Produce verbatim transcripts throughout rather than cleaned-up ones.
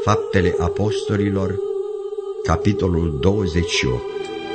Faptele Apostolilor, capitolul douăzeci și opt.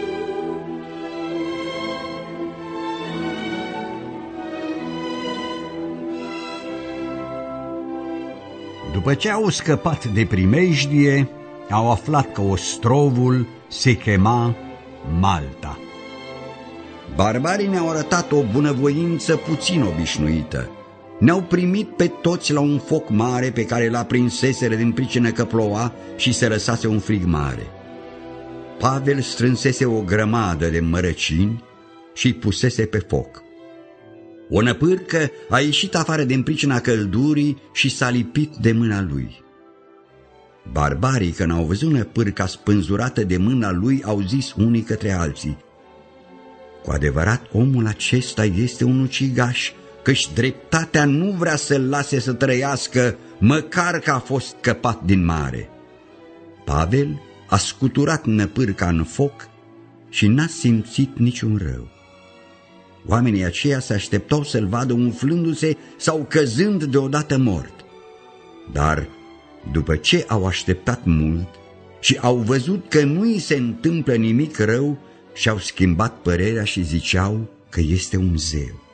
După ce au scăpat de primejdie, au aflat că ostrovul se chema Malta. Barbarii ne-au arătat o bunăvoință puțin obișnuită. Ne-au primit pe toți la un foc mare pe care l-a prinseseră din pricină că ploua și se lăsase un frig mare. Pavel strânsese o grămadă de mărăcini și îi pusese pe foc. O năpârcă a ieșit afară din pricina căldurii și s-a lipit de mâna lui. Barbarii, când au văzut năpârca spânzurată de mâna lui, au zis unii către alții: cu adevărat, omul acesta este un ucigaș, căci dreptatea nu vrea să-l lase să trăiască, măcar că a fost scăpat din mare. Pavel a scuturat năpârca în foc și n-a simțit niciun rău. Oamenii aceia se așteptau să-l vadă umflându-se sau căzând deodată mort. Dar după ce au așteptat mult și au văzut că nu îi se întâmplă nimic rău, și-au schimbat părerea și ziceau că este un zeu.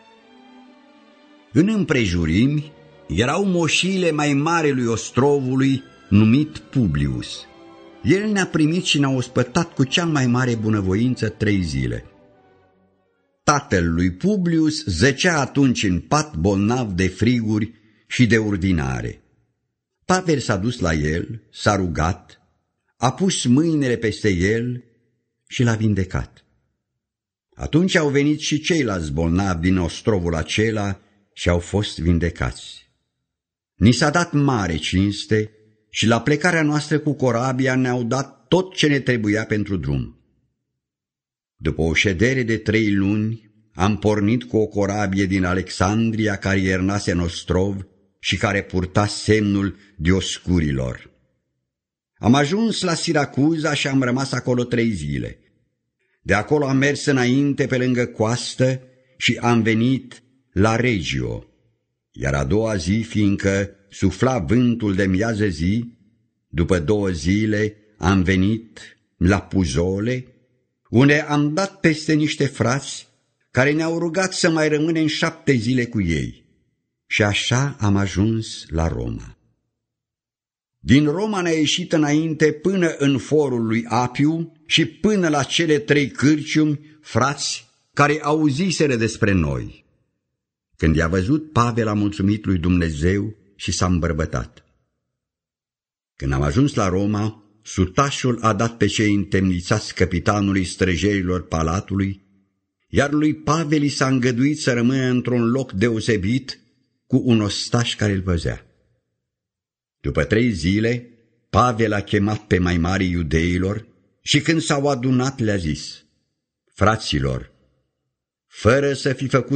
În împrejurimi erau moșiile mai marelui ostrovului, numit Publius. El ne-a primit și ne-a ospătat cu cea mai mare bunăvoință trei zile. Tatăl lui Publius zăcea atunci în pat, bolnav de friguri și de urdinare. Pavel s-a dus la el, s-a rugat, a pus mâinile peste el și l-a vindecat. Atunci au venit și ceilalți bolnavi din ostrovul acela și au fost vindecați. Ni s-a dat mare cinste și la plecarea noastră cu corabia ne-au dat tot ce ne trebuia pentru drum. După o ședere de trei luni, am pornit cu o corabie din Alexandria care iernase în ostrov și care purta semnul Dioscurilor. Am ajuns la Siracuza și am rămas acolo trei zile. De acolo am mers înainte pe lângă coastă și am venit la Regio, iar a doua zi, fiindcă sufla vântul de miază zi, după două zile am venit la Puzole, unde am dat peste niște frați care ne-au rugat să mai rămânem șapte zile cu ei. Și așa am ajuns la Roma. Din Roma ne-a ieșit înainte până în forul lui Apiu și până la cele trei cârciumi, frați care auziseră despre noi. Când i-a văzut, Pavel a mulțumit lui Dumnezeu și s-a îmbărbătat. Când am ajuns la Roma, sutașul a dat pe cei întemnițați capitanului străjerilor palatului, iar lui Pavel i s-a îngăduit să rămână într-un loc deosebit cu un ostaș care îl păzea. După trei zile, Pavel a chemat pe mai marii iudeilor și când s-au adunat le-a zis: fraților, fără să fi făcut